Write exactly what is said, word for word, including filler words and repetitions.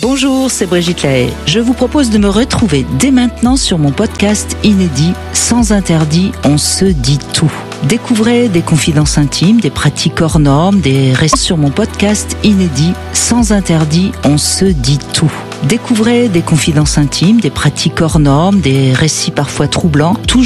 Bonjour, c'est Brigitte Lahaye. Je vous propose de me retrouver dès maintenant sur mon podcast inédit Sans interdit, on se dit tout. Découvrez des confidences intimes, des pratiques hors normes, des récits sur mon podcast inédit Sans interdit, on se dit tout. Découvrez des confidences intimes, des pratiques hors normes, des récits parfois troublants, toujours